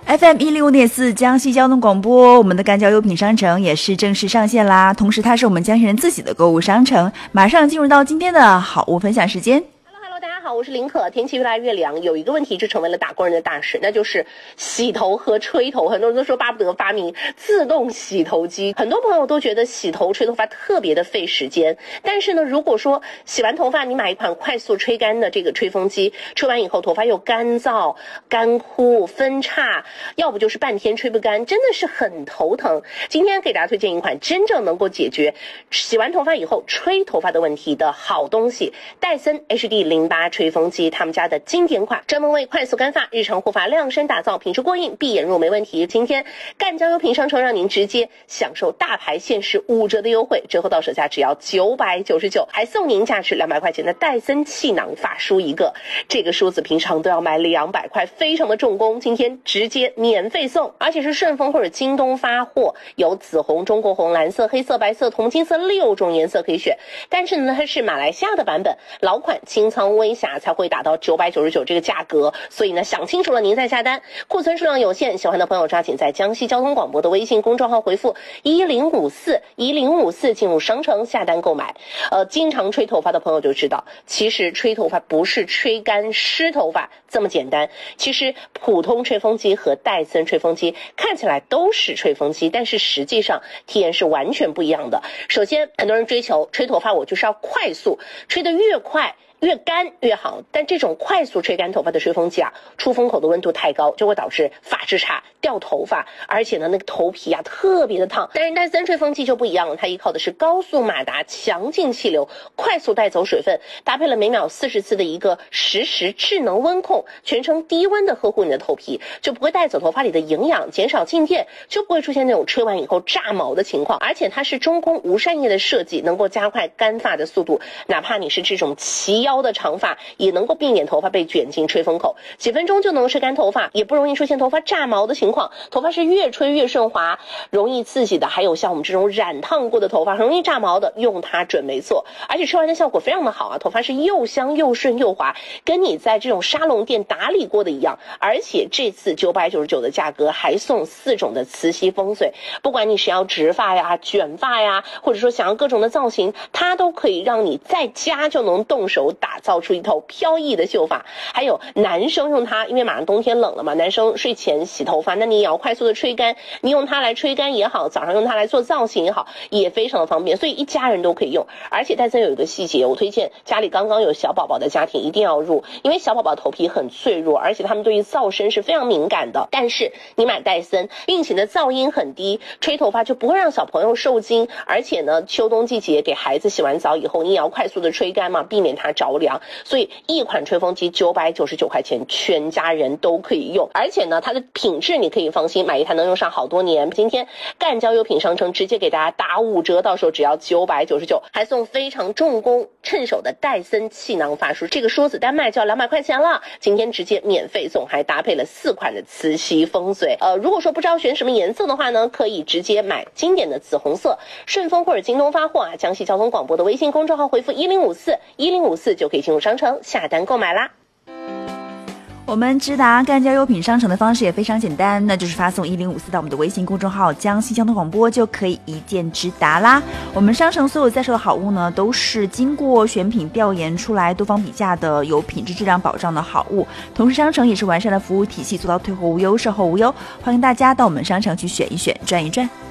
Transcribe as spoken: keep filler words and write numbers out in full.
F M 一零五点四江西交通广播，我们的干交优品商城也是正式上线啦。同时，它是我们江西人自己的购物商城。马上进入到今天的好物分享时间。 大家好，我是林可。天气越来越凉，有一个问题就成为了打工人的大事，那就是洗头和吹头。很多人都说巴不得发明自动洗头机，很多朋友都觉得洗头吹头发特别的费时间。但是呢，如果说洗完头发你买一款快速吹干的这个吹风机，吹完以后头发又干燥、干枯、分叉，要不就是半天吹不干，真的是很头疼。今天给大家推荐一款真正能够解决洗完头发以后吹头发的问题的好东西——戴森 H D 零八吹风机，他们家的经典款，专门为快速干发、日常护发量身打造，品质过硬，闭眼入没问题。今天赣江优品商城让您直接享受大牌限时五折的优惠，折后到手价只要九百九十九，还送您价值两百块钱的戴森气囊发梳一个。这个梳子平常都要买两百块，非常的重工，今天直接免费送，而且是顺丰或者京东发货，有紫红、中国红、蓝色、黑色、白色、铜金色六种颜色可以选。但是呢，它是马来西亚的版本，老款清仓微瑕才会打到九百九十九这个价格，所以呢，想清楚了您再下单。库存数量有限，喜欢的朋友抓紧在江西交通广播的微信公众号回复一零五四一零五四进入商城下单购买。呃，经常吹头发的朋友就知道，其实吹头发不是吹干湿头发这么简单。其实普通吹风机和戴森吹风机看起来都是吹风机，但是实际上体验是完全不一样的。首先，很多人追求吹头发我就是要快速，吹得越快越干越好，但这种快速吹干头发的吹风机啊，出风口的温度太高，就会导致发质差、掉头发，而且呢，那个头皮啊特别的烫。但是戴森吹风机就不一样了，它依靠的是高速马达、强劲气流，快速带走水分，搭配了每秒四十次的一个实时智能温控，全程低温的呵护你的头皮，就不会带走头发里的营养，减少静电，就不会出现那种吹完以后炸毛的情况。而且它是中空无扇叶的设计，能够加快干发的速度，哪怕你是这种齐腰的长发，也能够避免头发被卷进吹风口，几分钟就能吹干头发，也不容易出现头发炸毛的情况。头发是越吹越顺滑，容易刺激的还有像我们这种染烫过的头发，容易炸毛的，用它准没错。而且吹完的效果非常的好啊，头发是又香又顺又滑，跟你在这种沙龙店打理过的一样。而且这次九百九十九的价格还送四种的磁吸风水，不管你是要直发呀、卷发呀，或者说想要各种的造型，它都可以让你在家就能动手打造出一头飘逸的秀发。还有男生用它，因为马上冬天冷了嘛，男生睡前洗头发，那你也要快速的吹干，你用它来吹干也好，早上用它来做造型也好，也非常的方便，所以一家人都可以用。而且戴森有一个细节，我推荐家里刚刚有小宝宝的家庭一定要入，因为小宝宝头皮很脆弱，而且他们对于噪声是非常敏感的。但是你买戴森，并且呢噪音很低，吹头发就不会让小朋友受惊。而且呢，秋冬季节给孩子洗完澡以后，你也要快速的吹干嘛，避免它着凉。所以一款吹风机九百九十九块钱，全家人都可以用。而且呢，它的品质你可以放心，买一台能用上好多年。今天赣交优品商城直接给大家打五折，到手只要九百九十九，还送非常重工趁手的戴森气囊发梳，这个梳子单卖就要两百块钱了，今天直接免费送，还搭配了四款的磁吸风水。呃，如果说不知道选什么颜色的话呢，可以直接买经典的紫红色，顺丰或者京东发货啊，江西交通广播的微信公众号回复一零五四一零五四就可以进入商城下单购买啦。 我们直达赣交优品商城的方式也非常简单，那就是发送一零五四到我们的微信公众号江西交通广播，就可以一键直达啦。我们商城所有在售的好物呢，都是经过选品调研出来多方比价的，有品质质量保障的好物。同时商城也是完善了服务体系，做到退货无忧售后无忧，欢迎大家到我们商城去选一选赚一赚。